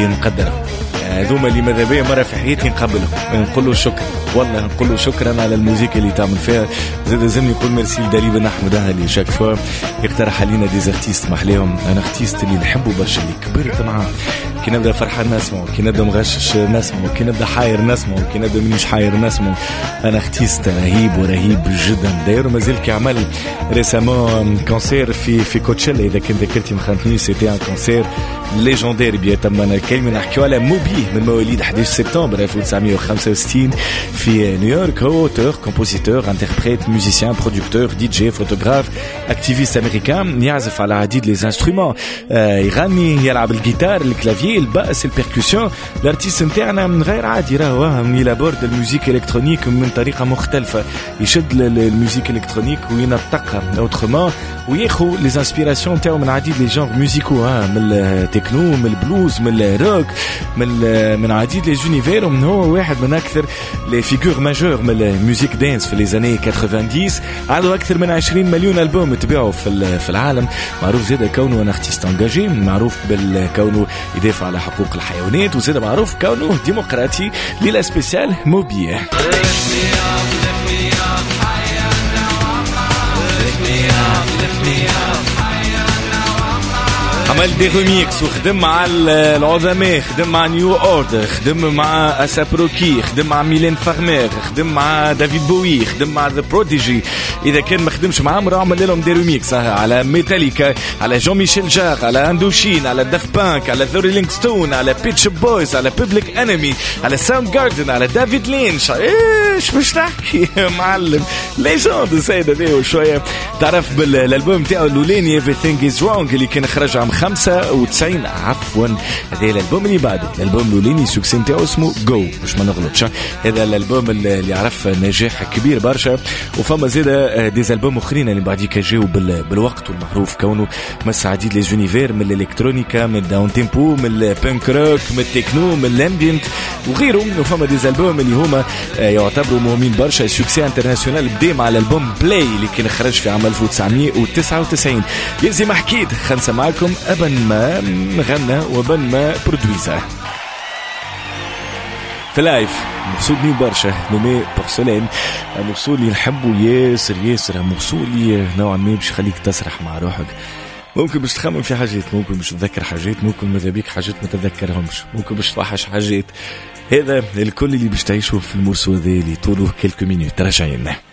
اللي نقدرهم، هذوما اللي ماذا بيا مرة في حياتي نقبلهم، نقول له شكرا، والله نقول له شكرا على الموسيقى اللي تعمل فيها. زاد لازمني نقول ميرسي لدالي بن أحمد اللي شاك فوا يقترح علينا دي زارتيست محليهم. أنا ارتيست اللي نحبه برشا، اللي كبرت معاه، كي نبدا فرحان نسمعه، كي نبدا مغشش نسمعه، كي نبدا حاير نسمعه، كي نبدا مش حاير نسمعه. أنا ارتيست رهيب ورهيب جدا. داير مازال كي عمل ريسامون كونسير في كوتشيلا، إذا كنت ذكرتي مخانتني سيتي ان كونسير ليجندير بيتم كلمة نحكيو على موبي من مواليد 11 سبتمبر 1965 في نيويورك. هو auteur, compositeur, interprète, musicien, producteur, DJ, photographe, activiste américain. يعزف على عديد les instruments، يغني، يلعب الجيتار، الكلافيي، الباس، البركوسيون. الارتيست نتاعنا غير عادي، راهو يلابورد الموسيقى الكترونيك من طريقة مختلفة، يشد الموسيقى الكترونيك وينطقها اوترومون، وياخو les inspirations نتاعو من عديد les genres musicaux، من التكنو، من البلوز، من الروك، من عديد les univers. هو واحد من اكثر les figures majeures من الميوزيك دانس في les années 90. عنده اكثر من 20 مليون البوم تباعوا في العالم. معروف زيدا كونه ان ارتيست انجاجي، معروف بالكونه يدافع على حقوق الحيوانات، وزيدا معروف كونه ديمقراطي. ليلة سبيسيال موبية. عمل دي ريميكس وخدم مع العظماء، خدم مع نيو اوردر، خدم مع اسابروكي، خدم مع ميلين فارمير، خدم مع دافيد بوي، خدم مع ذا بروديجي. اذا كان ما خدمش معاهم راه عمل لهم دي ريميكس على ميتاليكا، على جون ميشيل جار، على اندوشين، على داف بانك، على ذا رولينج ستون، على بيتش بويز، على بيبليك انمي، على ساوند جاردن، على دافيد لينش. ايش مش نحكي معلم ليجند السيد هذا. وشويه تعرف بالالبوم تاعو الاولاني Everything Is Wrong اللي كان خرج عام 95 عفوا. هذا الالبوم اللي بعده، الالبوم الاولاني سوكسي نتاعو اسمه جو، مش ما نغلطش. هذا الالبوم اللي عرف نجاح كبير برشا. وفما زيدا دي البوم اخرين اللي بعديك جاو بالوقت، والمعروف كونه مس عديد لي زونيفير، من الالكترونيكا، من الداون تيمبو، من البانك روك، من التكنو، من الامبيانت وغيره. وفما دي البوم اللي هما يعتبروا مهمين برشا. سوكسي انترناسيونال بدا مع الالبوم بلاي اللي كان خرج في عام 1999. يلزم حكيت خنسه معكم أبن ما غنى وبن ما برودويزا في لايف. مقصودني برشا نومي بورسلين، مقصود لي نحبه ياسر، مقصود لي نوعا ما باش يخليك تسرح مع روحك. ممكن باش تخمم في حاجات، ممكن باش تذكر حاجات، ممكن ماذا بيك حاجات ما تذكرهمش، ممكن باش توحش حاجات. هذا الكل اللي باش تعيشه في الموسو ذا اللي طوله كلكو مينوت. راجعين